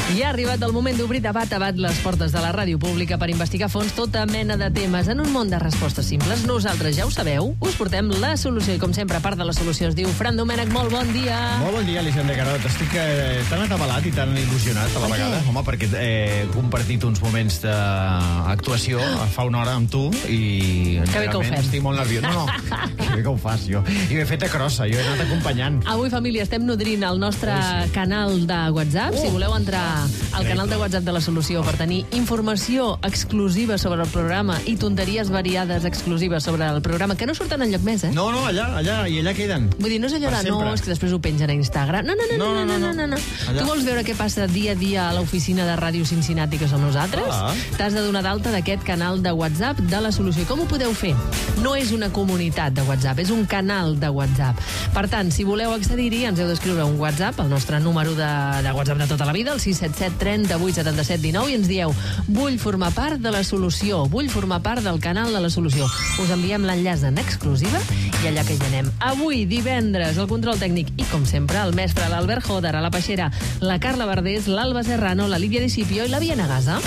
I ha arribat el moment d'obrir de bat a bat les portes de la ràdio pública per investigar a fons tota mena de temes en un món de respostes simples. Nosaltres, ja ho sabeu, us portem la solució i, com sempre, a part de la solució es diu Fran Domènech. Molt bon dia. Molt bon dia, Elisenda Carot. Estic tan atabalat i tan il·lusionat a la vegada. Home, perquè he compartit uns moments d'actuació fa una hora amb tu i que bé que ho fem. Estic molt nerviós. No, que bé que ho fas, jo. I ho he fet a crossa, jo he anat acompanyant. Avui, família, estem nodrint el nostre canal de WhatsApp. Si voleu entrar al canal de WhatsApp de la solució per tenir informació exclusiva sobre el programa i tonteries variades exclusives sobre el programa, que no surten enlloc més, eh? No, allà queden. Vull dir, no és allò de no, és que després ho pengen a Instagram. No. Tu vols veure què passa dia a dia a l'oficina de Ràdio Cincinnati, que som nosaltres? T'has de donar d'alta d'aquest canal de WhatsApp de la solució. Com ho podeu fer? No és una comunitat de WhatsApp, és un canal de WhatsApp. Per tant, si voleu accedir-hi, ens heu d'escriure un WhatsApp, el nostre número de WhatsApp de tota la vida, el 677 38 77 19, i ens dieu: vull formar part de la solució, vull formar part del canal de la solució. Us enviem l'enllaç en exclusiva i allà que hi anem. Avui, divendres, el control tècnic i, com sempre, el mestre, l'Albert Joder, a la Peixera, la Carla Verdés, l'Alba Serrano, la Lídia Discipio i la Viena Gaza.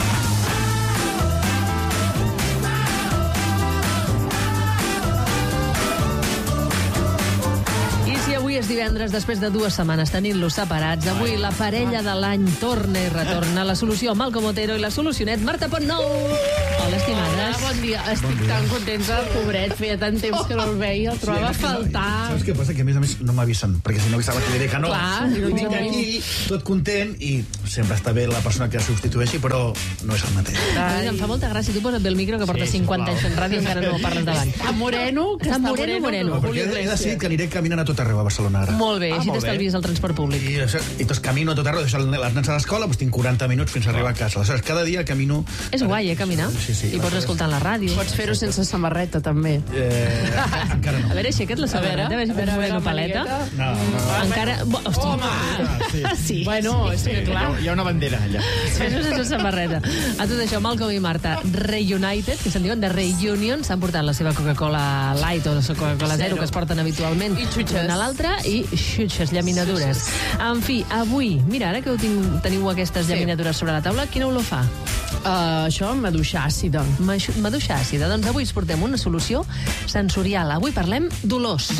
És divendres, després de 2 setmanes tenint-los separats. Avui la parella de l'any torna i retorna. La solució, Malcom Otero, i la solucionet, Marta Pontnou. Hola, estimades. Bon dia. Estic tan contenta, pobret. Feia tant temps que no el veia, el trobava a faltar. Saps què passa? Que a més no m'avisen, perquè si no avisava que diré que no. Clar, i vinc aquí, tot content, i sempre està bé la persona que substitueixi, però no és el mateix. Em fa molta gràcia. Tu posa't bé el micro, que portes 50 anys fent ràdio i encara no parles davant. A Moreno, que està moreno. Perquè he decidit que aniré caminant a tot arreu a Barcelona ara. Molt bé, així t'estalvies el transport públic. I doncs camino a tot arreu, deixo els nens a l'escola, doncs tinc 40 minuts fins a arribar a casa. Aleshores, cada dia camino... És guai, caminar? Sí. I pots escoltar la ràdio. Pots fer-ho sense samarreta, també. Encara no. A veure, aixeca't la samarreta, a veure si pots fer una paleta. No. Encara... Home! Sí. Bueno, és que clar. Hi ha una bandera allà. Fes-ho sense samarreta. A tot això, Malcom i Marta, Reunited, que se'n diuen de Reunion, s'han portat la seva Coca-Cola Light o la Coca-Cola Zero, que es porten habitualment. I xutxes. Una a l'altra, i xutxes, llaminadures. En fi, avui, mira, ara que teniu aquestes llaminadures sobre la taula, quina olor fa? Això, maduixa àcida. Maduixa àcida. Doncs avui us portem una solució sensorial. Avui parlem d'olors.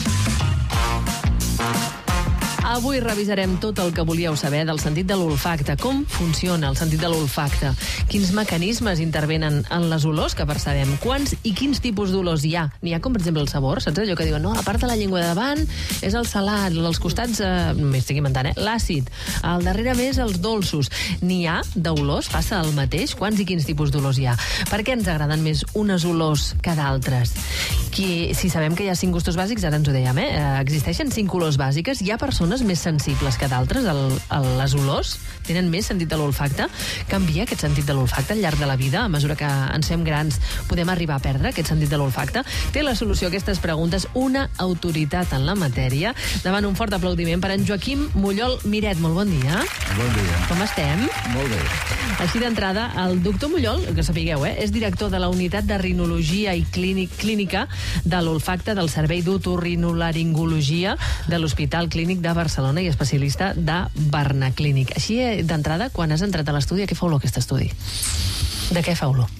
Avui revisarem tot el que volíeu saber del sentit de l'olfacte, com funciona el sentit de l'olfacte, quins mecanismes intervenen en les olors que percebem, quants i quins tipus d'olors hi ha. N'hi ha com, per exemple, el sabor, saps allò que diuen, no, la part de la llengua de davant és el salat, als costats, m'estic inventant, l'àcid, al darrere més els dolços. N'hi ha d'olors, passa el mateix, quants i quins tipus d'olors hi ha. Per què ens agraden més unes olors que d'altres? Si sabem que hi ha 5 gustos bàsics, ara ens ho dèiem, existeixen 5 olors bàsiques, hi ha persones més sensibles que d'altres a les olors, tenen més sentit de l'olfacte. Canvia aquest sentit de l'olfacte al llarg de la vida, a mesura que ens fem grans podem arribar a perdre aquest sentit de l'olfacte. Té la solució a aquestes preguntes una autoritat en la matèria. Davant un fort aplaudiment per en Joaquim Mullol Miret. Molt bon dia. Bon dia. Com estem? Molt bé. Així d'entrada, el doctor Mullol, que sapigueu, és director de la unitat de rinologia i clínica de l'olfacte del Servei d'Otorrinolaringologia de l'Hospital Clínic de Barcelona i especialista de Barnaclínic. Així, d'entrada, quan has entrat a l'estudi, a què fa olor aquest estudi? De què fa olor?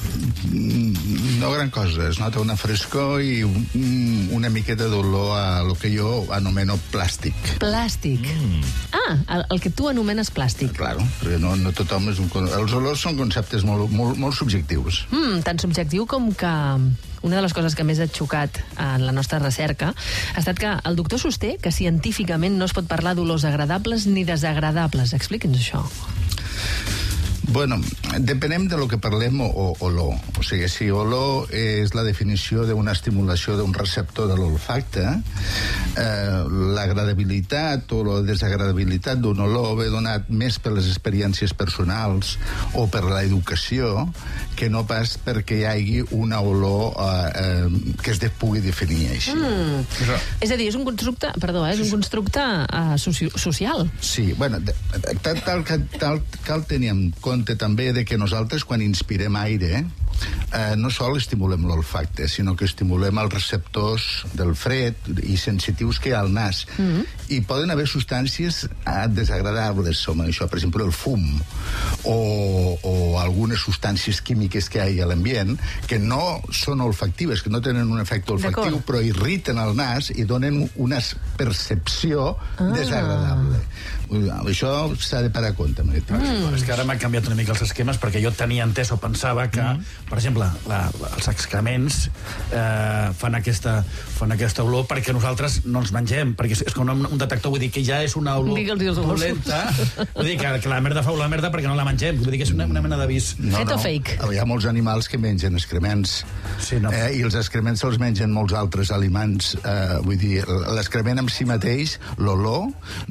No gran cosa, es nota una frescor i una miqueta d'olor a lo que jo anomeno plàstic. Plàstic? El que tu anomenes plàstic. Claro, perquè no tothom és els olors són conceptes molt subjectius. Tan subjectiu com que una de les coses que més ha xocat en la nostra recerca ha estat que el doctor sosté que científicament no es pot parlar d'olors agradables ni desagradables. Expliqui'ns això. Bueno, depenem de lo que parlem o olor. O sigui, si olor és la definició d'una estimulació d'un receptor de l'olfacte, l'agradabilitat o la desagradabilitat d'un olor ve donat més per les experiències personals o per l'educació que no pas perquè hi hagi una olor que es pugui definir així. És a dir, és un constructe, social. Sí, bueno, cal tenir en compte també de que nosaltres quan inspirem aire, no sol estimulem l'olfacte, sinó que estimulem els receptors del fred i sensitius que hi ha al nas. I poden haver substàncies desagradables, com això, per exemple, el fum, o algunes substàncies químiques que hi ha a l'ambient, que no són olfactives, que no tenen un efecte olfactiu, però irriten el nas i donen una percepció desagradable. Això s'ha de parar a compte. És que ara m'ha canviat una mica els esquemes, perquè jo tenia entès o pensava que, per exemple, els excrements fan aquesta olor perquè nosaltres no els mengem, perquè és com un detector, vull dir que ja és una olor dolenta. Vull dir que la merda fa olor a merda perquè no la mengem, vull dir que és una mena d'avís. Fet o fake? Hi ha molts animals que mengen excrements, i els excrements se'ls mengen molts altres aliments. Vull dir, l'excrement en si mateix, l'olor,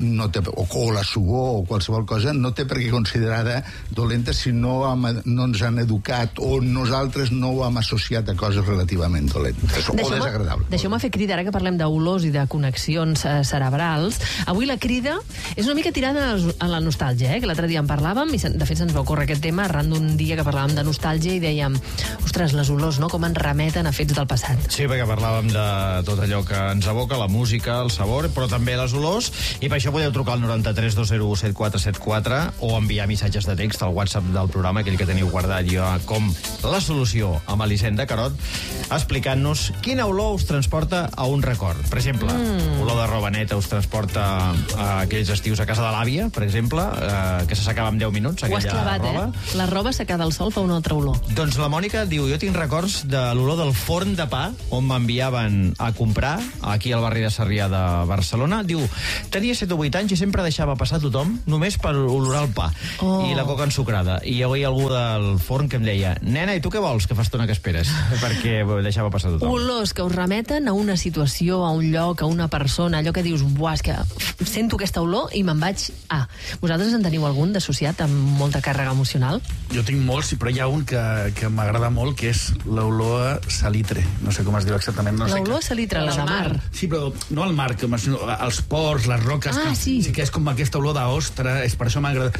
o la suor o qualsevol cosa, no té per què considerada dolenta si no ens han educat o nosaltres no ho hem associat a coses relativament dolentes o desagradables. Deixeu-me fer crida, ara que parlem d'olors i de connexions cerebrals. Avui la crida és una mica tirada a la nostàlgia, que l'altre dia en parlàvem, i de fet se'ns va ocórrer aquest tema arran d'un dia que parlàvem de nostàlgia i dèiem, ostres, les olors, no?, com ens remeten a fets del passat. Sí, perquè parlàvem de tot allò que ens evoca, la música, el sabor, però també les olors, i per això podeu trucar al 93 201 7474 o enviar missatges de text al WhatsApp del programa, aquell que teniu guardat ja com la solució amb Elisenda Carot, explicant-nos quina olor us transporta a un record. Per exemple, olor de roba neta us transporta a aquells estius a casa de l'àvia, per exemple, que se s'acaba en 10 minuts, aquella roba. Ho has clavat, La roba secada al sol fa una altra olor. Doncs la Mònica diu, jo tinc records de l'olor del forn de pa on m'enviaven a comprar, aquí al barri de Sarrià de Barcelona. Diu, tenia 7 o 8 anys i sempre deixava passar tothom només per olorar el pa i la coca ensucrada. I hi havia algú del forn que em deia, nena, i tu què vols, que fa estona que esperes? Perquè deixava passar tothom. Olors que us remeten a una situació, a un lloc, a una persona, allò que dius, buah, és que sento aquesta olor i me'n vaig a... Vosaltres en teniu algun d'associat amb molta càrrega emocional? Jo tinc molts, però hi ha un que m'agrada molt, que és l'olor a salitre. No sé com es diu exactament. L'olor a salitre, la de mar. Sí, però no al mar, sinó als ports, les roques. Sí, que és com aquesta olor d'ostra, és per això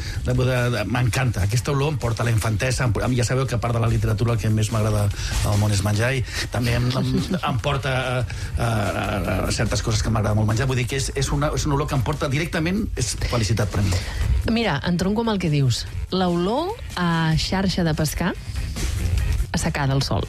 m'encanta. Aquesta olor em porta a la infantesa. Ja sabeu que a part de la literatura el que més m'agrada al món és menjar, i també em porta a certes coses que m'agrada molt menjar. Vull dir que és una olor que em porta directament, és felicitat per mi. Mira, entronco amb el que dius. L'olor a xarxa de pescar assecada al sol.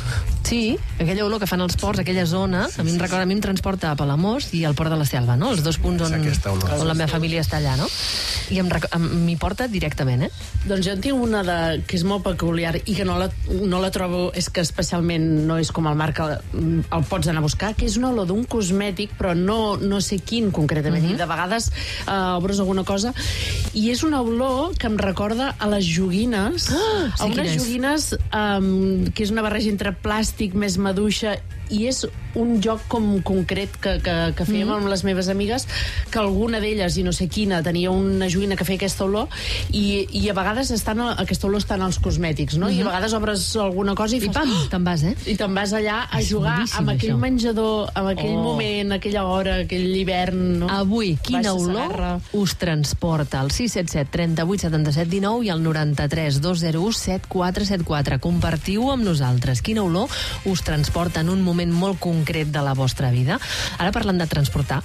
Sí, aquella olor que fan els ports, aquella zona, a mi em transporta a Palamós i al Port de la Selva, no? Els dos punts on la meva família està allà, no? I m'hi porta directament, Doncs jo en tinc una que és molt peculiar i que no la trobo, és que especialment no és com el Marc, el pots anar a buscar, que és una olor d'un cosmètic, però no sé quin concretament, i de vegades obres alguna cosa, i és una olor que em recorda a les joguines, a unes joguines que és una barreja entre plàstic més maduixa, i és un joc com concret que fèiem amb les meves amigues, que alguna d'elles, i no sé quina, tenia una joguina que feia aquesta olor, i a vegades aquesta olor està en els cosmètics, no? I a vegades obres alguna cosa i fas... pam, te'n vas, I te'n vas allà a jugar amb aquell menjador, amb aquell moment, aquella hora, aquell hivern, no? Avui, quina olor us transporta? Al 677 38 77 19 i al 93 201 7474. Compartiu amb nosaltres quina olor us transporta en un moment molt concret de la vostra vida. Ara parlant de transportar,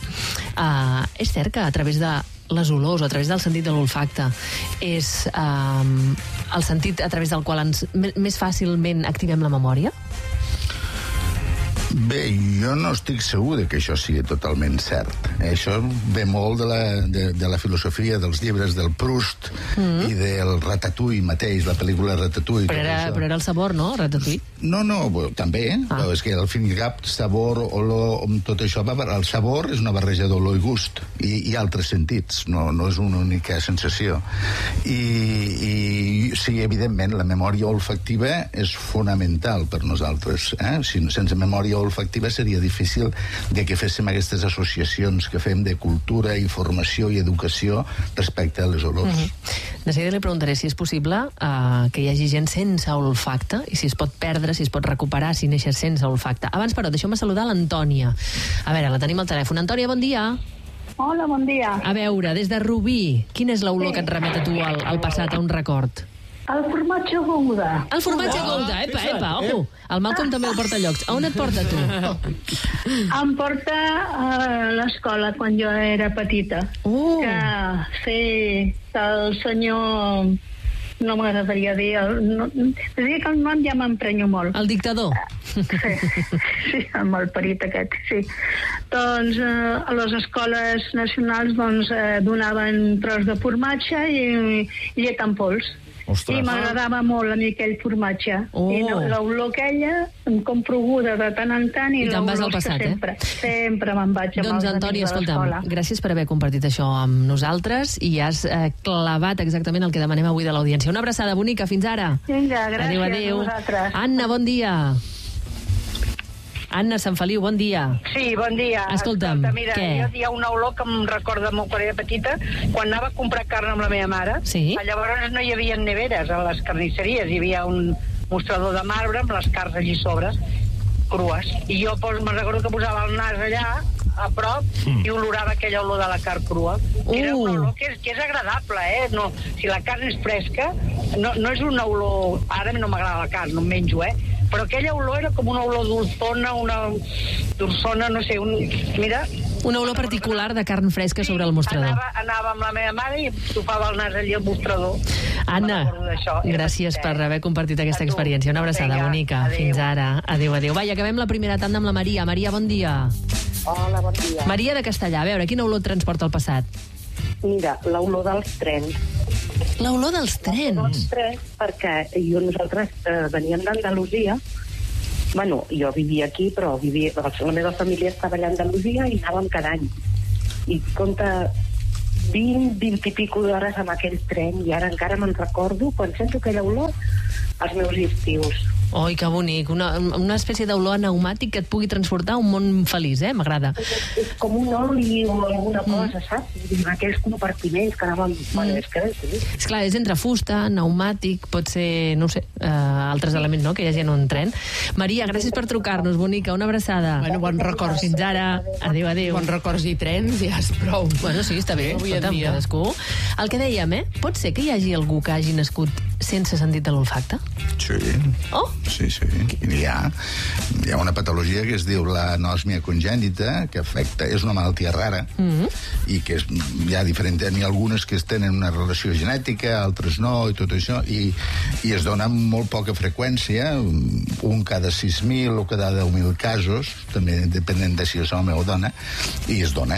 és cert que a través de les olors o a través del sentit de l'olfacte és el sentit a través del qual més fàcilment activem la memòria? Bé, jo no estic segur de que això sigui totalment cert. Això ve molt de la filosofia dels llibres del Proust i del Ratatouille mateix, la pel·lícula Ratatouille. Però era el sabor, no, Ratatouille? No, també, però és que al fin i al cap, sabor, olor, tot això, el sabor és una barreja d'olor i gust, i altres sentits, no és una única sensació. I sí, evidentment, la memòria olfactiva és fonamental per nosaltres. Sense memòria olfactiva seria difícil de que féssim aquestes associacions que fem de cultura, informació i educació respecte a les olors. De seguida li preguntaré si és possible que hi hagi gent sense olfacte i si es pot perdre, si es pot recuperar, si neixes sense olfacte. Abans, però, deixeu-me saludar l'Antònia. A veure, la tenim al telèfon. Antònia, bon dia. Hola, bon dia. A veure, des de Rubí, quina és l'olor que et remet a tu al passat, a un record? El formatge Gouda. El formatge Gouda, epa, ojo. El Malcolm també el porta a llocs. A on et porta, tu? Em porta a l'escola quan jo era petita. Que el senyor... No m'agradaria dir... Diria que el nom ja m'emprenyo molt. El dictador. Sí, amb el perit aquest, sí. Doncs a les escoles nacionals donaven tros de formatge i llet en pols. Ostres. I m'agradava molt a mi aquell formatge. I l'olor aquella em compro Gouda de tant en tant i te'n vas al passat, sempre me'n vaig amb els Antoni, amics de l'escola. Gràcies per haver compartit això amb nosaltres i has clavat exactament el que demanem avui de l'audiència. Una abraçada bonica, fins ara. Vinga, gràcies a vosaltres. Anna, bon dia. Anna Sant Feliu, bon dia. Sí, bon dia. Escolta'm, mira, què? Hi ha una olor que em recorda molt quan era petita, quan anava a comprar carn amb la meva mare. Sí. Llavors no hi havia neveres a les carnisseries, hi havia un mostrador de marbre amb les carns allí sobre, crues. I jo me'n recordo que posava el nas allà, a prop, i olorava aquella olor de la carn crua. Era una olor que és agradable, No, si la carn és fresca, no és una olor... Ara no m'agrada la carn, no em menjo, però aquella olor era com una olor dulçona, no sé, mira... Una olor particular de carn fresca sobre el mostrador. Anava amb la meva mare i topava el nas allà al mostrador. Anna, gràcies per haver compartit aquesta experiència. Una abraçada bonica. Fins ara. Adéu. Va, i acabem la primera tanda amb la Maria. Maria, bon dia. Hola, bon dia. Maria de Castellà. A veure, quina olor et transporta al passat? Mira, l'olor dels trens. L'olor dels trens? L'olor dels trens, perquè nosaltres veníem d'Andalusia. Bueno, jo vivia aquí, però la meva família estava allà a Andalusia i anàvem cada any. I compta 20 i pico d'hores amb aquell tren, i ara encara me'n recordo, quan sento aquella olor, als meus estius. Oi, que bonic. Una espècie d'olor pneumàtic que et pugui transportar a un món feliç, m'agrada. És com un oli o alguna cosa, saps? Aquells compartiments que anàvem... Bueno, és que... És clar, és entre fusta, pneumàtic, pot ser, no sé, altres elements, no?, que hi hagi en un tren. Maria, gràcies per trucar-nos, bonica. Una abraçada. Bueno, bons records. Fins ara. Adéu. Bons records i trens, ja és prou. Bueno, sí, està bé. Cadascú. El que dèiem, pot ser que hi hagi algú que hagi nascut sense sentit de l'olfacte? Sí. Oh? Sí. Hi ha una patologia que es diu l'anosmia congènita, que afecta, és una malaltia rara, i que hi ha n'hi ha algunes que tenen una relació genètica, altres no, i tot això, i es dona amb molt poca freqüència, un cada 6.000 o cada 10.000 casos, també depenent de si és home o dona, i es dona,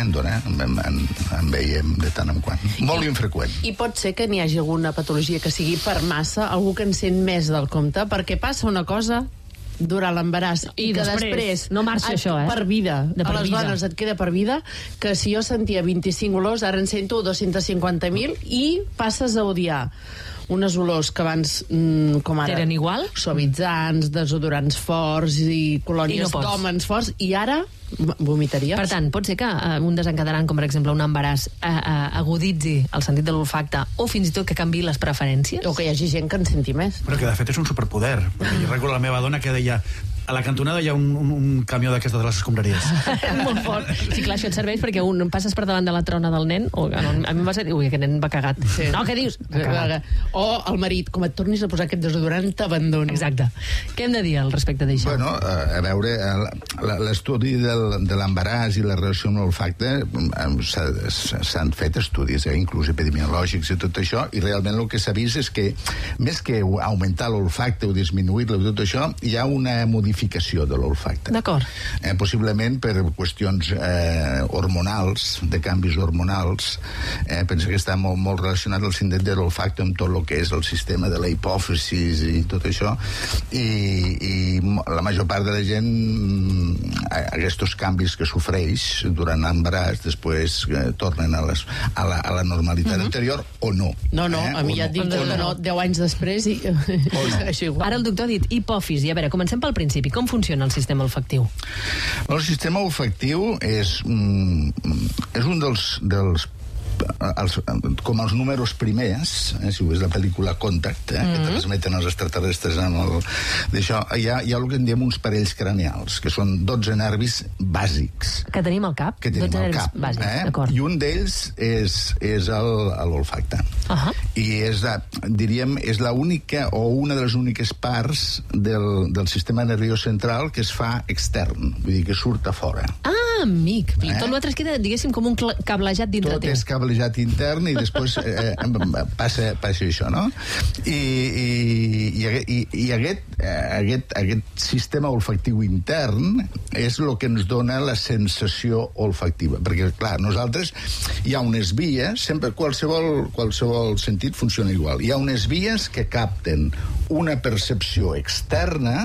en veiem de tant en quant. Molt infreqüent. I pot ser que n'hi hagi alguna patologia que sigui per massa, algú que en sent més del compte, perquè passa una cosa durant l'embaràs i que després no marxa això, per vida. A les dones et queda per vida, que si jo sentia 25 olors, ara en sento 250.000 i passes a odiar unes olors que abans, com ara... Eren igual? Suavitzants, desodorants forts i colònies d'hòmens forts, i ara vomitaries. Per tant, pot ser que un desencadenant, com per exemple un embaràs, aguditzi el sentit de l'olfacte o fins i tot que canviï les preferències? O que hi hagi gent que en senti més. Però que de fet és un superpoder. Jo recordo la meva dona que deia: a la cantonada hi ha un camió d'aquesta de les escombraries. Molt fort. Sí, clar, això et serveix perquè passes per davant de la trona del nen, o a mi em va ser... Ui, aquest nen va cagat. Sí. No, què dius? O el marit, com et tornis a posar aquest desodorant, t'abandono. Exacte. Què hem de dir al respecte d'això? Bueno, a veure, l'estudi de l'embaràs i la relació amb l'olfacte, s'han fet estudis, inclús epidemiològics i tot això, i realment el que s'ha vist és que, més que augmentar l'olfacte o disminuir-lo i tot això, hi ha una modificació de l'olfacte. D'acord. Possiblement per qüestions hormonals, de canvis hormonals. Penso que està molt relacionat el síndrome de l'olfacte amb tot el que és el sistema de la hipòfisis i tot això, i la major part de la gent aquests canvis que sofreix durant l'embaràs després tornen a la normalitat anterior o no. No, a mi ja et dic que no, 10 anys després i això igual. Ara el doctor ha dit hipòfisi. A veure, comencem pel principi. Com funciona el sistema olfactiu? El sistema olfactiu és un dels com els números primers, si ho és la pel·lícula Contact, que transmeten els extraterrestres d'això, hi ha el que en diem uns parells craneals, que són 12 nervis bàsics. Que tenim al cap? Que tenim al cap. Bàsics, I un d'ells és l'olfacte. I diríem, és l'única o una de les úniques parts del sistema nerviós central que es fa extern, vull dir, que surt a fora. Amic. Tot l'altre es queda, diguéssim, com un cablejat dintre teu. Tot és cablejat intern i després passa això, no? I aquest sistema olfactiu intern és el que ens dona la sensació olfactiva. Perquè, clar, nosaltres hi ha unes vies, sempre qualsevol sentit funciona igual. Hi ha unes vies que capten una percepció externa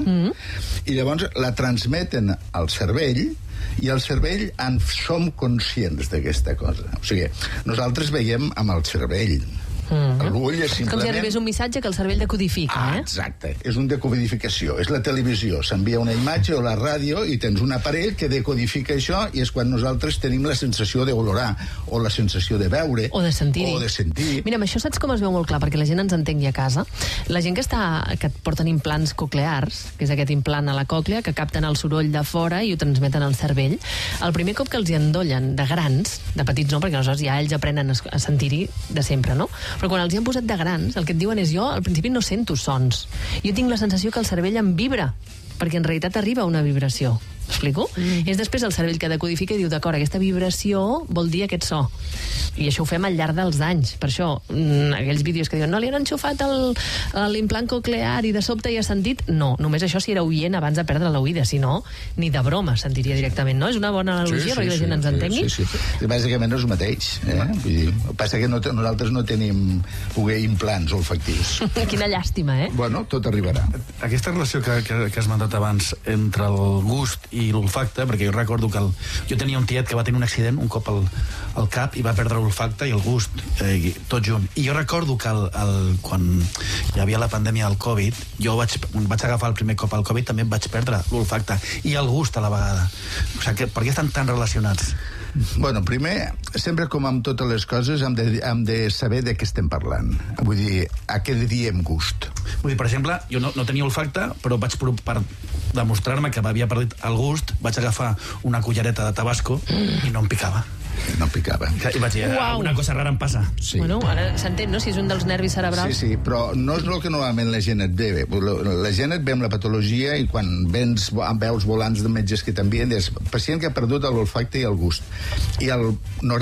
i llavors la transmeten al cervell, i al cervell en som conscients d'aquesta cosa. O sigui, nosaltres veiem amb el cervell. L'ull és simplement... Com si arribés un missatge que el cervell decodifica, Exacte. És un decodificació. És la televisió. S'envia una imatge o la ràdio i tens un aparell que decodifica això i és quan nosaltres tenim la sensació d'olorar o la sensació de veure o de sentir. Mira, amb això saps com es veu molt clar, perquè la gent ens entengui a casa. La gent que porten implants coclears, que és aquest implant a la còclea, que capten el soroll de fora i ho transmeten al cervell, el primer cop que els hi endollen de grans, de petits no, perquè aleshores ja ells aprenen a sentir-hi de sempre, no? Però quan els hi han posat de grans, el que et diuen és jo al principi no sento sons. Jo tinc la sensació que el cervell em vibra, perquè en realitat arriba una vibració. M'explico? És després el cervell que decodifica i diu, d'acord, aquesta vibració vol dir aquest so. I això ho fem al llarg dels anys. Per això, aquells vídeos que diuen, no, li han enxufat l'implant coclear i de sobte hi ha sentit. No, només això si era oient abans de perdre l'oïda, si no, ni de broma sentiria directament, no? És una bona analogia perquè la gent ens entengui. Sí. Bàsicament és el mateix. Vull dir, passa que nosaltres no tenim implants olfactius. Quina llàstima, Bueno, tot arribarà. Aquesta relació que has mandat abans entre el gust i l'olfacte, perquè jo recordo que jo tenia un tiet que va tenir un accident un cop al cap i va perdre l'olfacte i el gust, tot junt. I jo recordo que quan hi havia la pandèmia del Covid, jo vaig agafar el primer cop al Covid, també em vaig perdre l'olfacte i el gust a la vegada. O sigui, per què estan tan relacionats? Bueno, primer, sempre com amb totes les coses, hem de saber de què estem parlant. Vull dir, a què diem gust? Vull dir, per exemple, jo no tenia olfacte, però per demostrar-me que m'havia perdut el gust, vaig agafar una cullereta de tabasco i no em picava. No picava. I vaig dir, una cosa rara em passa. Sí. Bueno, ara s'entén, no?, si és un dels nervis cerebrals. Sí, però no és el que normalment la gent et ve. La gent et ve amb la patologia i quan veus volants de metges que t'envien, és pacient que ha perdut l'olfacte i el gust. I el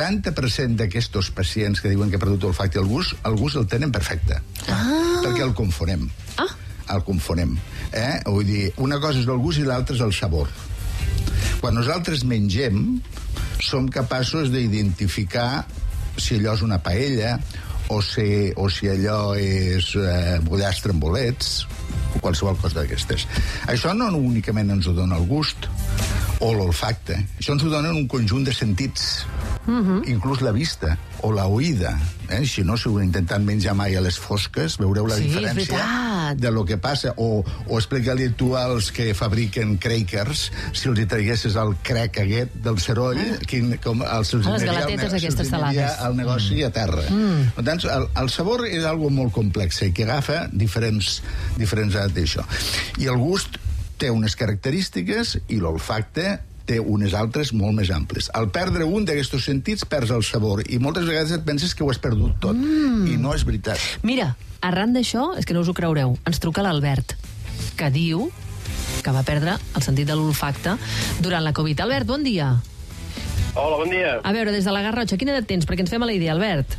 90% d'aquests pacients que diuen que ha perdut l'olfacte i el gust el tenen perfecte. Perquè el confonem. El confonem. Vull dir, una cosa és el gust i l'altra és el sabor. Quan nosaltres mengem, som capaços d'identificar si allò és una paella o si allò és pollastre amb bolets o qualsevol cosa d'aquestes. Això no únicament ens ho dona el gust o l'olfacte. Això ens ho dona un conjunt de sentits, inclús la vista o la oïda. Si no, si ho intentant menjar mai a les fosques, veureu la diferència de lo que passa. O explica-li tu als que fabriquen crackers, si els hi traguessis el crack aquest del ceroll, com els les galatetes aquestes salades. El negoci a terra. Per tant, el sabor és algo molt complex i que agafa diferents d'això. I el gust té unes característiques i l'olfacte té unes altres molt més amples. Al perdre un d'aquests sentits, perds el sabor. I moltes vegades et penses que ho has perdut tot. I no és veritat. Mira, arran d'això, és que no us ho creureu, ens truca l'Albert, que diu que va perdre el sentit de l'olfacte durant la Covid. Albert, bon dia. Hola, bon dia. A veure, des de la Garrotxa, quina edat tens? Perquè ens fem a la idea, Albert.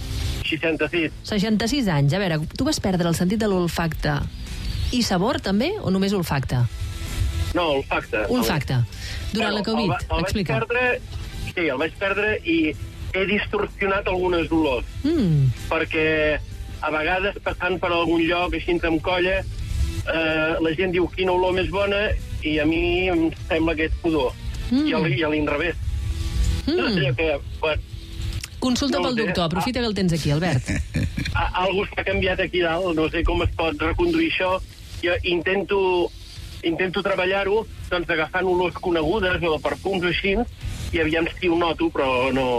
66. 66 anys. A veure, tu vas perdre el sentit de l'olfacte i sabor, també, o només olfacte? No, olfacte. Olfacte. Durant la Covid, explica. El vaig perdre i he distorsionat algunes olors. Perquè a vegades, passant per algun lloc, així amb colla, la gent diu quina olor més bona i a mi em sembla que és pudor. I a l'inrevés. Consulta pel doctor, aprofita que el tens aquí, Albert. Algú s'ha canviat aquí dalt, no sé com es pot reconduir això. Jo intento treballar-ho agafant olors conegudes o perfums així i aviam si ho noto, però no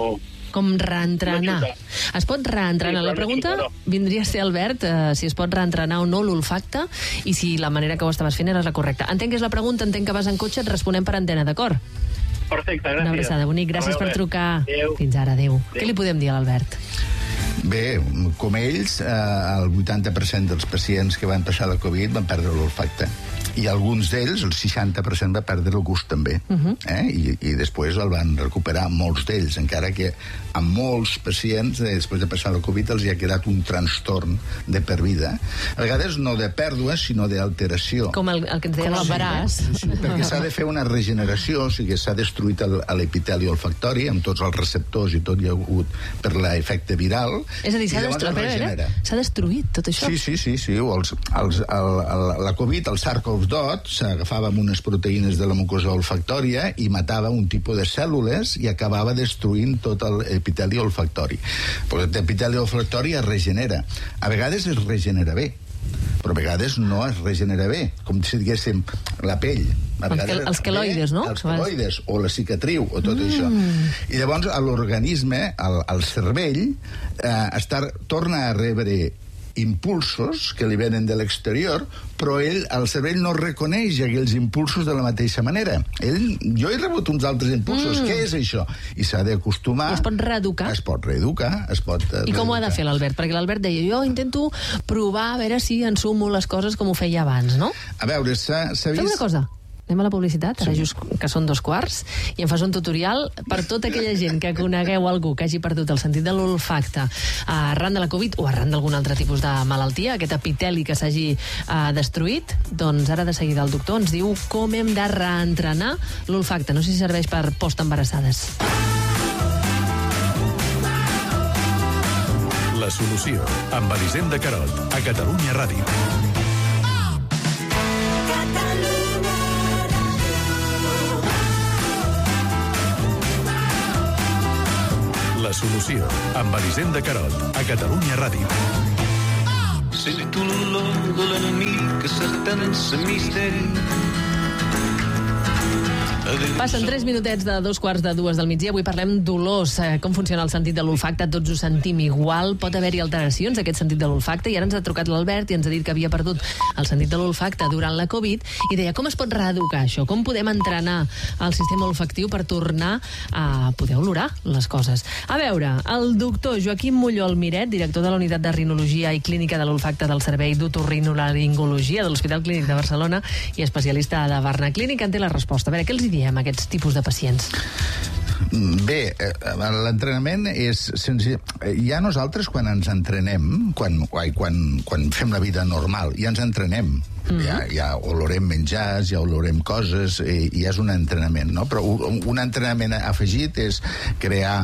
Com reentrenar. Es pot reentrenar. La pregunta vindria a ser, Albert, si es pot reentrenar o no l'olfacte i si la manera que ho estaves fent era la correcta. Entenc que és la pregunta, entenc que vas en cotxe, et responem per antena, d'acord? Perfecte, gràcies. Una abraçada, bonic. Gràcies per trucar. Fins ara, adéu. Què li podem dir a l'Albert? Bé, com ells, el 80% dels pacients que van passar la Covid van perdre l'olfacte. I alguns d'ells, el 60%, va perdre el gust també. I després el van recuperar molts d'ells, encara que a molts pacients, després de passar la Covid, els hi ha quedat un trastorn de per vida. A vegades no de pèrdua, sinó d'alteració. Com el que ens deia l'embaràs. Sí, perquè s'ha de fer una regeneració, o sigui, s'ha destruït l'epiteli olfactori, amb tots els receptors i tot hi ha hagut per l'efecte viral. És a dir, s'ha destruït tot això? Sí. La Covid, el SARS-CoV-2, s'agafava amb unes proteïnes de la mucosa olfactòria i matava un tipus de cèl·lules i acabava destruint tot l'epiteli olfactori. Però l'epiteli olfactori es regenera. A vegades es regenera bé, però a vegades no es regenera bé, com si diguéssim la pell. Els queloides, no? Els queloides, o la cicatriu, o tot això. I llavors l'organisme, el cervell, torna a rebre impulsos que li venen de l'exterior, però el cervell no reconeix aquells impulsos de la mateixa manera. Jo he rebut uns altres impulsos. Què és això? I s'ha d'acostumar. I es pot reeducar? Es pot reeducar. I com ho ha de fer l'Albert? Perquè l'Albert deia, jo intento provar a veure si ensumo les coses com ho feia abans, no? A veure, s'ha vist... Fem una cosa. Anem a la publicitat, ara just que són 2:15, i em fas un tutorial per tota aquella gent que conegueu algú que hagi perdut el sentit de l'olfacte arran de la Covid o arran d'algun altre tipus de malaltia, aquest epiteli que s'hagi destruït. Doncs ara de seguida el doctor ens diu com hem de reentrenar l'olfacte. No sé si serveix per postembarassades. La solució, amb Elisenda Carot, a Catalunya Ràdio. La solució, amb Elisenda Carot, a Catalunya Ràdio. Sento l'olor de l'enemic que s'atansa misteri. Passen 3 minutets de 2:15 del migdia. Avui parlem d'olors, com funciona el sentit de l'olfacte. Tots ho sentim igual. Pot haver-hi alteracions d'aquest sentit de l'olfacte. I ara ens ha trucat l'Albert i ens ha dit que havia perdut el sentit de l'olfacte durant la Covid i deia, com es pot reeducar això? Com podem entrenar el sistema olfactiu per tornar a poder olorar les coses? A veure, el doctor Joaquim Mollol Miret, director de la Unitat de Rinologia i Clínica de l'Olfacte del Servei d'Otorrinolaringologia de l'Hospital Clínic de Barcelona i especialista de Barna Clínica, en té la resposta. A veure, què els diem a aquests tipus de pacients? Bé, l'entrenament és senzill. Ja nosaltres, quan ens entrenem, quan fem la vida normal, ja ens entrenem. Ja olorem menjars, ja olorem coses, i és un entrenament, no? Però un entrenament afegit és crear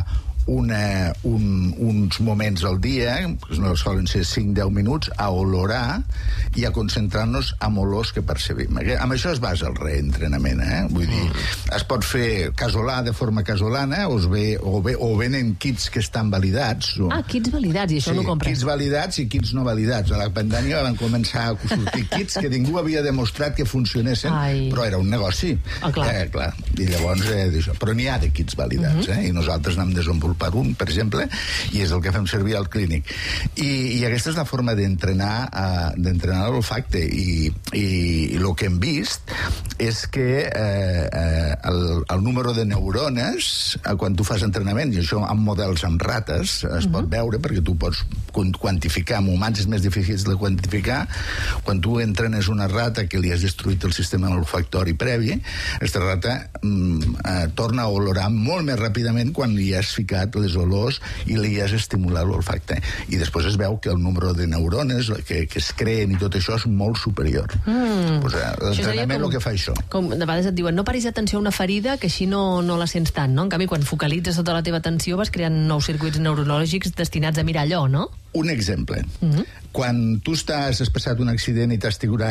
uns moments al dia, no solen ser 5-10 minuts, a olorar i a concentrar-nos en olors que percebim. Amb això es basa el reentrenament, Vull dir, es pot fer casolà de forma casolana, o venen kits que estan validats. Kits validats, i això no ho compres. Kits validats i kits no validats. A la pandèmia van començar a sortir kits que ningú havia demostrat que funcionessin, però era un negoci. Clar. I llavors, però n'hi ha de kits validats, i nosaltres n'hem desenvolupat per exemple, i és el que fem servir al clínic. I aquesta és la forma d'entrenar l'olfacte, i el que hem vist és que el número de neurones, quan tu fas entrenament, i això amb models amb rates es pot veure, perquè tu pots quantificar, amb humans és més difícil de quantificar. Quan tu entrenes una rata que li has destruït el sistema olfactori previ, aquesta rata torna a olorar molt més ràpidament quan li has ficat les olors i li has estimulat l'olfacte. I després es veu que el número de neurones que es creen i tot això és molt superior. L'entrenament el que fa això. Com de vegades et diuen, no paris atenció a una ferida, que així no la sents tant, no? En canvi, quan focalitzes tota la teva atenció vas creant nous circuits neurològics destinats a mirar allò, no? Un exemple. Quan tu has passat un accident i t'has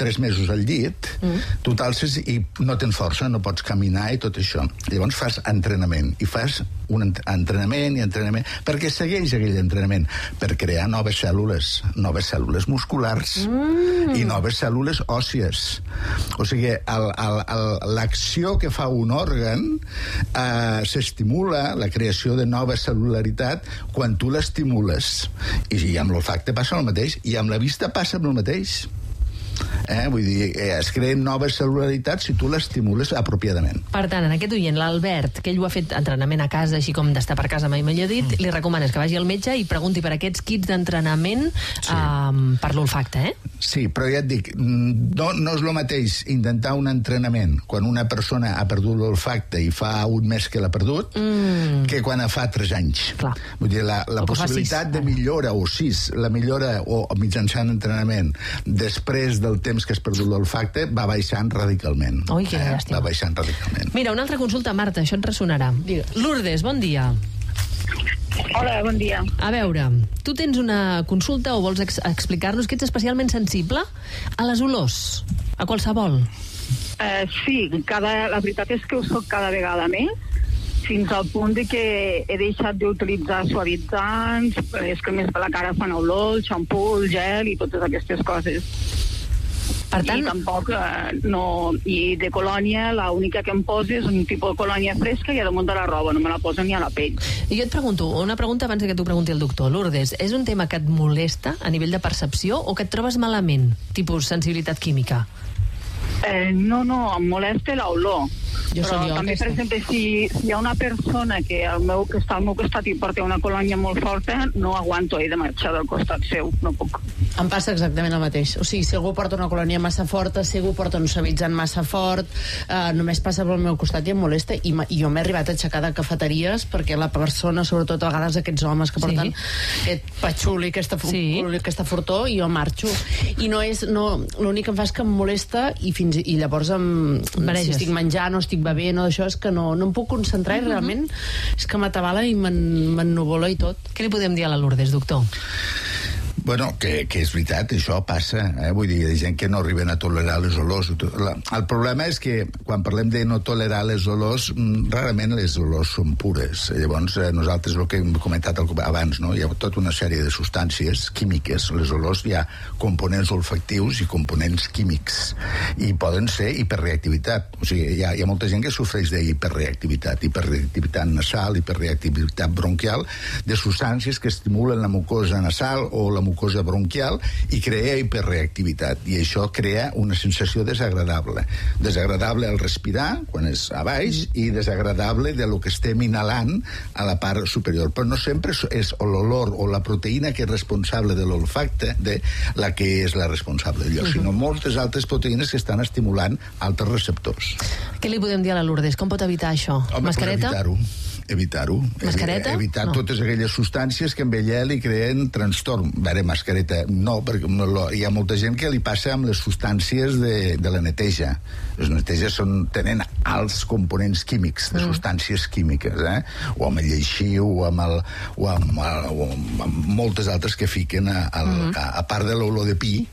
3 mesos al llit, tu t'alces i no tens força, no pots caminar i tot això. Llavors fas entrenament, i fas un entrenament i entrenament, perquè segueix aquell entrenament, per crear noves cèl·lules musculars i noves cèl·lules òssies. O sigui, l'acció que fa un òrgan s'estimula, la creació de nova cel·lularitat, quan tu l'estimules. I amb l'olfacte passa el mateix, i amb la vista passa el mateix. Vull dir, es creen noves cel·lularitats si tu l'estimules apropiadament. Per tant, en aquest oient, l'Albert, que ell ho ha fet entrenament a casa, així com d'estar per casa mai m'hi ha dit, li recomanes que vagi al metge i pregunti per aquests kits d'entrenament per l'olfacte, Sí, però ja et dic, no és el mateix intentar un entrenament quan una persona ha perdut l'olfacte i fa un mes que l'ha perdut que quan fa 3 anys. Clar. Vull dir, la possibilitat de millora, o 6, la millora o mitjançant entrenament després del temps que has perdut l'olfacte va baixant radicalment. Ui, que llàstima. Va baixant radicalment. Mira, una altra consulta, Marta, això et ressonarà. Lourdes, bon dia. Hola, bon dia. A veure, tu tens una consulta o vols explicar-nos que ets especialment sensible a les olors, a qualsevol? Sí, la veritat és que ho soc cada vegada més, fins al punt de que he deixat d'utilitzar suavitzants, és que més per la cara fan olor, el xampú, el gel i totes aquestes coses. Per tant... I tampoc, i de colònia, l'única que em poso és un tipus de colònia fresca i a damunt de la roba, no me la poso ni a la pell. I jo et pregunto, una pregunta abans que t'ho pregunti el doctor. Lourdes, és un tema que et molesta a nivell de percepció o que et trobes malament, tipus sensibilitat química? No, em molesta l'olor. Però també, per exemple, si hi ha una persona que està al meu costat i porta una colònia molt forta, no aguanto de marxar del costat seu, no puc. Em passa exactament el mateix. O sigui, si algú porta una colònia massa forta, si algú porta un suavitzant massa fort, només passa pel meu costat i em molesta. I jo m'he arribat a aixecar de cafeteries perquè la persona, sobretot a vegades aquests homes que porten aquest patxuli, aquesta fortor, i jo marxo. I l'únic que em fa és que em molesta i llavors si estic menjant o estic bevent o d'això, és que no em puc concentrar i realment és que m'atabala i m'ennuvola i tot. Què li podem dir a la Lourdes, doctor? Bueno, que és veritat, això passa. Vull dir, hi ha gent que no arriben a tolerar les olors. El problema és que quan parlem de no tolerar les olors, rarament les olors són pures. Llavors, nosaltres, el que hem comentat abans, no? Hi ha tota una sèrie de substàncies químiques. Les olors hi ha components olfactius i components químics. I poden ser hiperreactivitat. O sigui, hi ha molta gent que sofreix d'hiperreactivitat. Hiperreactivitat nasal, hiperreactivitat bronquial, de substàncies que estimulen la mucosa nasal o la mucosa bronquial i crea hiperreactivitat, i això crea una sensació desagradable al respirar quan és a baix i desagradable de lo que estem inhalant a la part superior, però no sempre és l'olor o la proteïna que és responsable de l'olfacte de la que és la responsable d'allò, sinó moltes altres proteïnes que estan estimulant altres receptors. Què li podem dir a la Lourdes? Com pot evitar això? Home, mascareta? Evitar-ho. Mascareta? Evitar totes aquelles substàncies que amb ella li creen trastorn. A veure, mascareta no, perquè hi ha molta gent que li passa amb les substàncies de la neteja. Les neteges tenen alts components químics, de substàncies químiques, o amb el lleixiu, o amb moltes altres que fiquen, a part de l'olor de pi,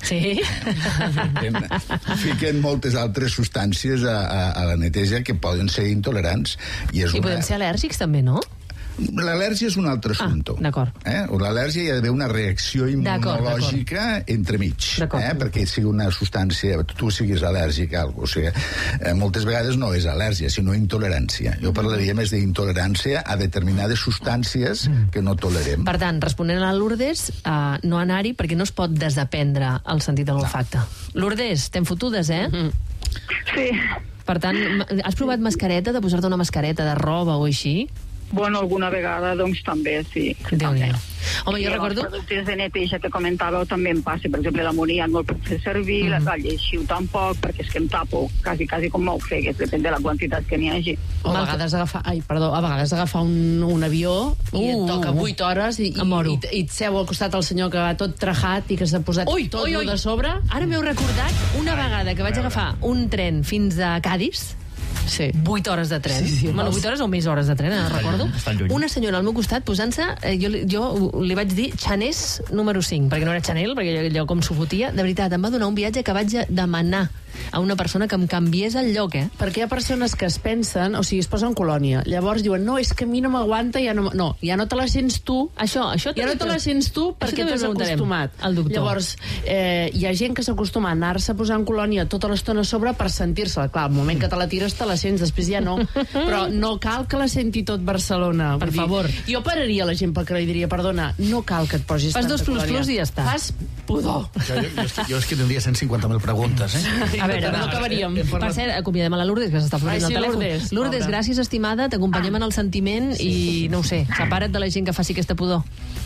fiquen moltes altres substàncies a la neteja que poden ser intolerants. I poden ser al·lèrgics també, no? L'al·lèrgia és un altre assumpte. D'acord. L'al·lèrgia hi ha d'haver una reacció immunològica entremig, perquè sigui una substància, tu siguis al·lèrgic a alguna cosa. O sigui, moltes vegades no és al·lèrgia, sinó intolerància. Jo parlaria més d'intolerància a determinades substàncies que no tolerem. Per tant, responent a Lourdes, no anar-hi perquè no es pot desaprendre el sentit de l'olfacte. Lourdes, t'hem fotudes, Sí. Per tant, has provat mascareta, de posar-te una mascareta de roba o així? Bueno, alguna vegada, doncs, també, sí. Déu-n'hi-do. Home, jo recordo... Els productes de neteja que comentàveu també em passa. Per exemple, l'amoníac no el puc fer servir, el lleixiu tampoc, perquè és que em tapo quasi com m'ho fegues, depèn de la quantitat que n'hi hagi. O a vegades agafar un avió i et toca 8 hores i et seu al costat el senyor que va tot trajat i que s'ha posat tot de sobre. Ara m'heu recordat una vegada que vaig agafar un tren fins a Cadis. Sí. 8 hores de tren. Sí, Bueno, 8 hores o més hores de tren, recordo. Està lluny. Una senyora al meu costat posant-se, jo li vaig dir Chanés número 5, perquè no era Chanel, perquè allò com s'ho fotia. De veritat, em va donar un viatge que vaig demanar a una persona que em canviés el lloc, Perquè hi ha persones que es pensen, o sigui, es posen colònia, llavors diuen, no, és que a mi no m'aguanta, ja no te la sents tu, Això ja no te la sents tu perquè t'has acostumat. Al doctor. Llavors, hi ha gent que s'acostuma a anar-se posant colònia tota l'estona a sobre per sentir-se. Clar, al moment que te la tires te la sents, després ja no. Però no cal que la senti tot Barcelona. Per favor. Jo pararia la gent perquè li diria, perdona, no cal que et posis Fas tanta 2 plus colònia. plus i ja està. Fas pudor. Jo és que tindria 150.000 preguntes, A veure, no acabaríem. Per cert, acomiadem a la Lourdes, que s'està florint Ai, el sí, telèfon. Lourdes, pobra. Gràcies, estimada, t'acompanyem en el sentiment i, no ho sé, separa't de la gent que faci aquesta pudor.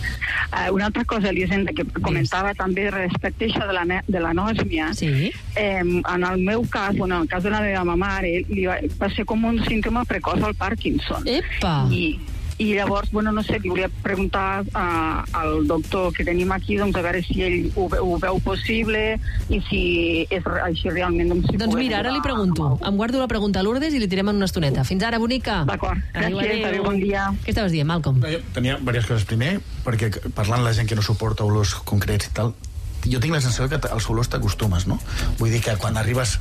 Una altra cosa, Elisenda, que comentava també respecte a això de l'anòsmia. Sí. En el meu cas, en el cas de la meva mare, va ser com un símptoma precoç al Parkinson. Epa! I llavors, no sé, li volia preguntar al doctor que tenim aquí, doncs a veure si ell ho veu possible i si és així realment. Doncs mira, ara li pregunto. Em guardo la pregunta a Lourdes i li tirem en una estoneta. Fins ara, bonica. D'acord. Gràcies, adéu, bon dia. Què estaves dient, Malcolm? Tenia diverses coses. Primer, perquè parlant la gent que no suporta olors concrets i tal, jo tinc la sensació que als olors t'acostumes, no? Vull dir que quan arribes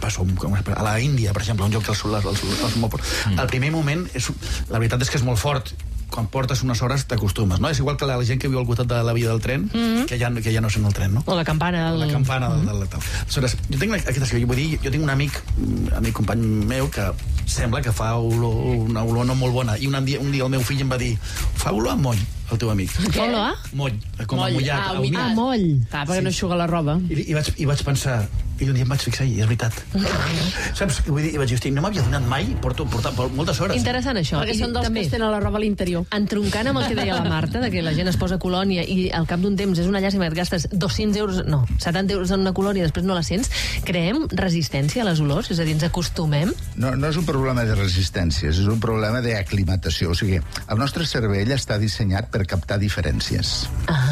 a la Índia, per exemple, un lloc que els olors molt forts, el primer moment, la veritat és que és molt fort. Quan portes unes hores t'acostumes, no? És igual que la gent que viu al costat de la via del tren, que ja no sent el tren, no? O la campana. La campana del tal. Aleshores, jo tinc aquesta situació, vull dir, jo tinc un amic company meu, que sembla que fa una olor no molt bona, i un dia el meu fill em va dir, fa olor a moll, el teu amic. Fa olor a? Moll, com a mullat. Moll. Perquè no eixuga la roba. I vaig pensar, i un dia em vaig fixar i és veritat. Saps? Vull dir, i vaig dir, hosti, no m'havia donat mai, portar moltes hores. Interessant això. Perquè són dels que tenen la roba a l'interior. Entroncant amb el que deia la Marta, de que la gent es posa colònia i al cap d'un temps és una llàstima que et gastes 200 euros, no, 70 euros en una colònia i després no la sents, creem resistència a les olors? És a dir, ens acostumem? No és un problema de resistències, és un problema d'aclimatació. O sigui, el nostre cervell està dissenyat per captar diferències.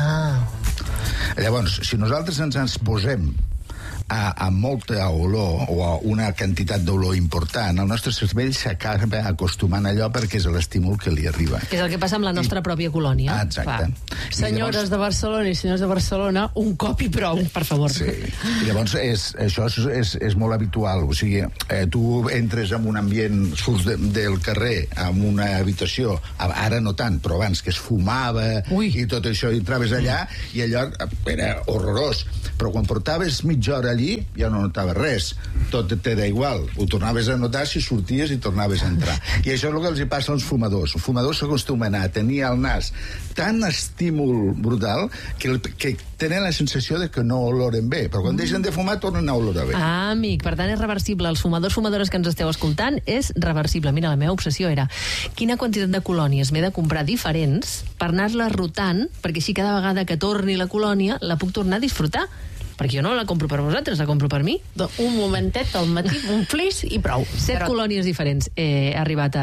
Llavors, si nosaltres ens posem a molta olor o a una quantitat d'olor important, el nostre cervell s'acaba acostumant a allò perquè és l'estímul que li arriba. Que és el que passa amb la nostra pròpia colònia. Exacte. Senyores de Barcelona i senyors de Barcelona, un cop i prou, per favor. Sí. I llavors això és molt habitual. O sigui, tu entres en un ambient, surts del carrer, en una habitació, ara no tant, però abans que es fumava i tot això, i entraves allà, i allò era horrorós. Però quan portaves mitja hora allí, ja no notaves res. Tot t'era igual. Ho tornaves a notar si sorties i tornaves a entrar. I això és el que els passa als fumadors. Els fumadors s'acostumen a tenir al nas tan estímul brutal que tenen la sensació de que no oloren bé, però quan deixen de fumar tornen a olorar bé. Amic, per tant és reversible. Els fumadors que ens esteu escoltant, és reversible. Mira, la meva obsessió era quina quantitat de colònies m'he de comprar diferents per anar-les rotant, perquè així cada vegada que torni la colònia la puc tornar a disfrutar. Perquè jo no la compro per vosaltres, la compro per mi. Un momentet al matí, un flis i prou. 7 colònies diferents he arribat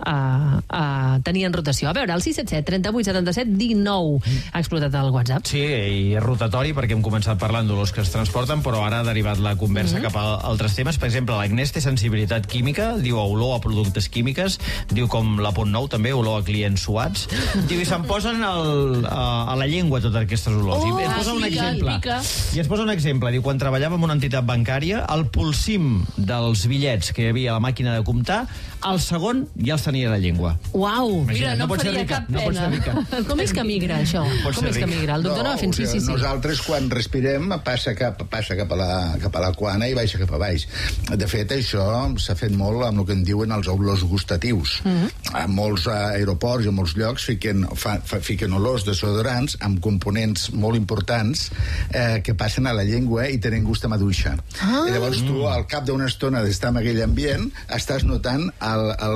a tenir en rotació. A veure, el 677 38 77 19 ha explotat el WhatsApp. Sí, i és rotatori perquè hem començat parlant d'olors que es transporten, però ara ha derivat la conversa cap a altres temes. Per exemple, l'Agnès té sensibilitat química, diu olor a productes químiques, diu com la Pont Nou també, olor a clients suats. Diu, i se'n posen a la llengua totes aquestes olors. I ens posa un exemple. I ens posa un exemple, diu, quan treballava en una entitat bancària, el pulsim dels bitllets que hi havia a la màquina de comptar, el segon ja els tenia a la llengua. Uau! Mira, no faria cap pena. Com és que migra, això? Com és que migra? El doctor no va fent sí. Nosaltres, quan respirem, passa cap a la cuana i baixa cap a baix. De fet, això s'ha fet molt amb el que en diuen els olors gustatius. A molts aeroports i a molts llocs fiquen olors desodorants amb components molt importants que passen a la llengua i tenen gust a maduixa. I llavors tu, al cap d'una estona d'estar en aquell ambient, estàs notant el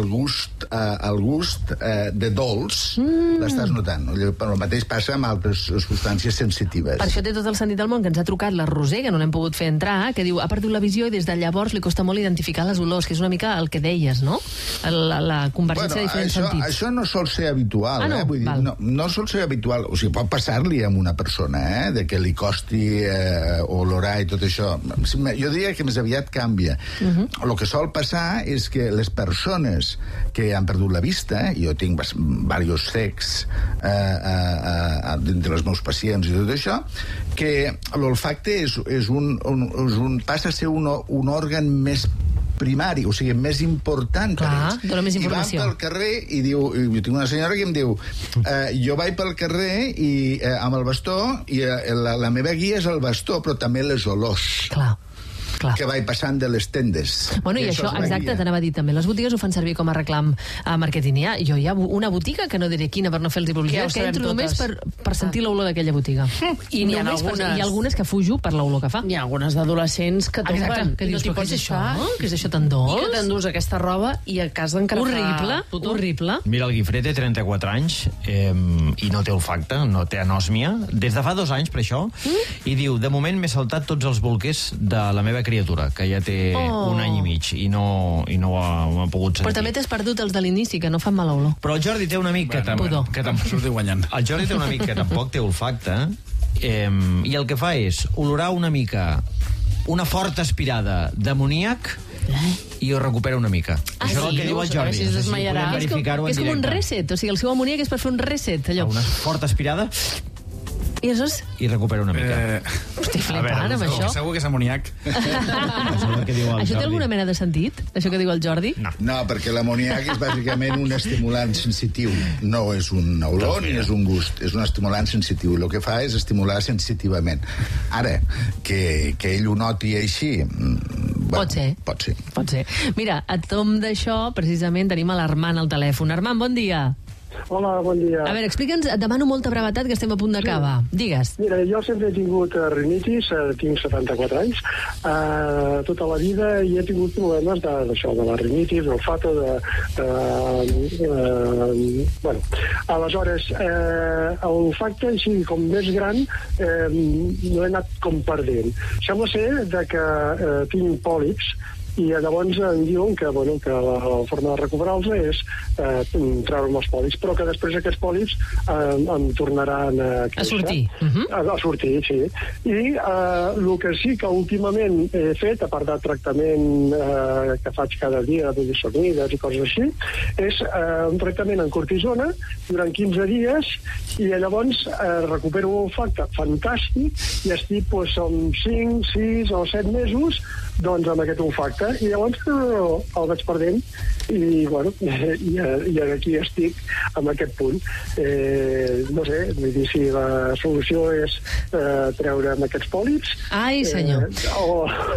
gust de dolç, l'estàs notant. El mateix passa amb altres substàncies sensitives. Per això té tot el sentit del món, que ens ha trucat la Roser, que no l'hem pogut fer entrar, que diu, ha perdut la visió i des de llavors li costa molt identificar les olors, que és una mica el que deies, no? La convergència de diferents sentits. Això no sol ser habitual, Vull dir, no sol ser habitual. O sigui, pot passar-li a una persona, de que li costi olorar i tot això, jo diria que més aviat canvia. El que sol passar és que les persones que han perdut la vista, jo tinc diversos cecs d'entre els meus pacients i tot això, que l'olfacte passa a ser un òrgan més primari, o sigui, més important per ells. Dona més informació. I van pel carrer i diu, jo tinc una senyora que em diu, jo vaig pel carrer amb el bastó i la meva guia és el bastó, però també les olors. Clar. Que vaig passant de les tendes. Bueno, i això, exacte, t'anava a dir també. Les botigues ho fan servir com a reclam marketingià. Jo hi ha una botiga, que no diré quina per no fer els publicitat, que entro només per sentir l'olor d'aquella botiga. I n'hi ha algunes que fujo per l'olor que fa. N'hi ha algunes d'adolescents que tomben. Que dius, no què és això? Què és això tan dolç? I que t'endús aquesta roba i a casa encara horrible, horrible. Mira, el Guifré té 34 anys i no té olfacte, no té anòsmia. Des de fa 2 anys, per això, i diu, de moment m'he saltat tots els bolquers de la meva criatura, que ja té 1 any i mig i no ho ha pogut sentir. Però també t'has perdut els de l'inici, que no fan mala olor. Però el Jordi té un amic que tampoc surti guanyant. El Jordi té un amic que tampoc té olfacte i el que fa és olorar una mica una forta aspirada d'amoníac i ho recupera una mica. Això és el que diu el Jordi. Si es desmaiarà. És com un reset, o sigui, el seu amoníac és per fer un reset, allò. Una forta aspirada i recupera una mica. Estic flipant amb això. Segur que és amoníac. Això té alguna mena de sentit, això que diu el Jordi? No, perquè l'amoníac és bàsicament un estimulant sensitiu. No és un olor ni és un gust, és un estimulant sensitiu. I el que fa és estimular sensitivament. Ara, que ell ho noti així... Pot ser. Pot ser. Mira, a tom d'això, precisament, tenim a l'Armand al telèfon. Armand, bon dia. Hola, bon dia. A veure, explica'ns, et demano molta brevetat, que estem a punt d'acabar. Digues. Mira, jo sempre he tingut rinitis, tinc 74 anys, tota la vida, i he tingut problemes d'això, de la rinitis, del fato, bueno, aleshores, l'olfacte, així com més gran, l'he anat com perdent. Sembla ser que tinc pòlips, i llavors em diuen que la forma de recuperar-los és treure-me els pòlips, però que després aquests pòlips em tornaran a sortir. A sortir, sí. I el que sí que últimament he fet, a part de tractament que faig cada dia, de disonides i coses així, és un tractament en cortisona durant 15 dies i llavors recupero l'olfacte fantàstic i estic amb 5, 6 o 7 mesos amb aquest olfacte i llavors el vaig perdent i aquí estic amb aquest punt. No sé, vull dir, si la solució és treure'm aquests pòlips... Ai, senyor.